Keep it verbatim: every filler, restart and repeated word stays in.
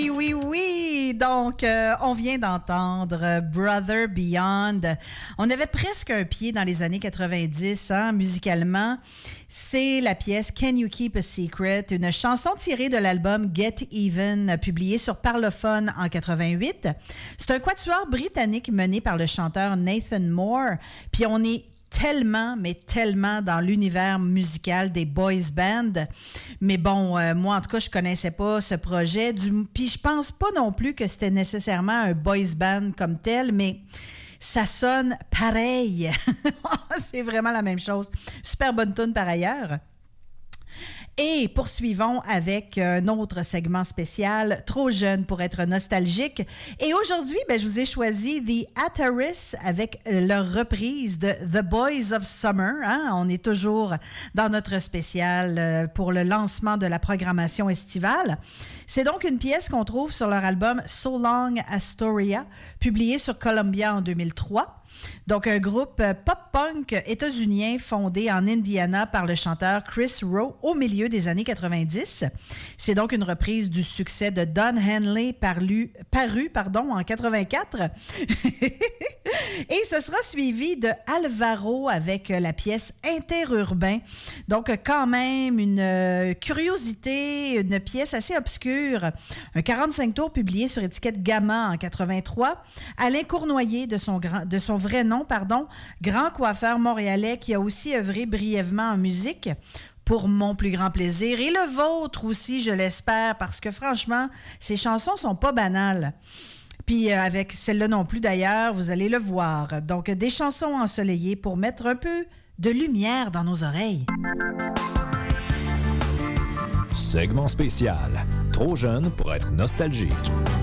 Oui, oui, donc euh, on vient d'entendre Brother Beyond. On avait presque un pied dans les années quatre-vingt-dix, hein, musicalement. C'est la pièce Can You Keep a Secret, une chanson tirée de l'album Get Even, publié sur Parlophone en quatre-vingt-huit. C'est un quatuor britannique mené par le chanteur Nathan Moore, puis on est tellement, mais tellement dans l'univers musical des boys band. Mais bon, euh, moi, en tout cas, je connaissais pas ce projet. Du... Puis je pense pas non plus que c'était nécessairement un boys band comme tel, mais ça sonne pareil. C'est vraiment la même chose. Super bonne tune par ailleurs. Et poursuivons avec un autre segment spécial, Trop jeune pour être nostalgique. Et aujourd'hui, ben, je vous ai choisi The Ataris avec leur reprise de The Boys of Summer. Hein? On est toujours dans notre spécial pour le lancement de la programmation estivale. C'est donc une pièce qu'on trouve sur leur album So Long Astoria, publié sur Columbia en deux mille trois. Donc, un groupe pop-punk états-unien fondé en Indiana par le chanteur Chris Rowe au milieu des années quatre-vingt-dix. C'est donc une reprise du succès de Don Henley paru, paru pardon, en quatre-vingt-quatre. Et ce sera suivi de Alvaro avec la pièce Interurbain. Donc, quand même, une curiosité, une pièce assez obscure. Un quarante-cinq tours publié sur étiquette Gamma en quatre-vingt-trois. Alain Cournoyer, de son, grand, de son vrai nom, pardon, grand coiffeur montréalais qui a aussi œuvré brièvement en musique. Pour mon plus grand plaisir et le vôtre aussi, je l'espère, parce que franchement, ces chansons sont pas banales. Puis euh, avec celle-là non plus d'ailleurs, vous allez le voir. Donc des chansons ensoleillées pour mettre un peu de lumière dans nos oreilles. Segment spécial. Trop jeune pour être nostalgique.